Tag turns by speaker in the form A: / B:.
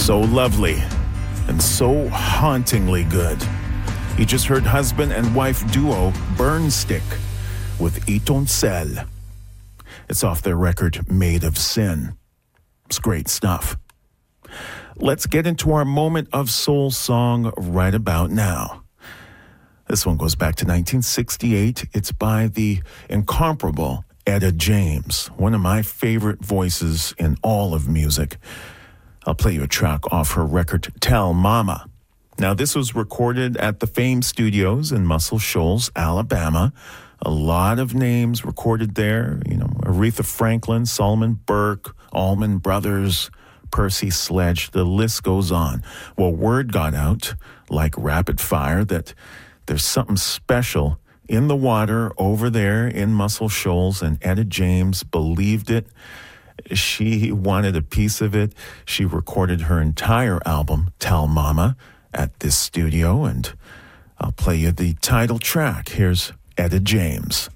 A: So lovely and so hauntingly good. You just heard husband and wife duo Burnstick with Etoncelle. It's off their record Made of Sin. It's great stuff. Let's get into our moment of soul song right about now. This one goes back to 1968. It's by the incomparable Etta James, one of my favorite voices in all of music. I'll play you a track off her record, Tell Mama. Now, this was recorded at the Fame Studios in Muscle Shoals, Alabama. A lot of names recorded there. You know, Aretha Franklin, Solomon Burke, Allman Brothers, Percy Sledge, the list goes on. Well, word got out, like rapid fire, that there's something special in the water over there in Muscle Shoals, and Etta James believed it. She wanted a piece of it. She recorded her entire album, Tell Mama, at this studio, and I'll play you the title track. Here's Etta James.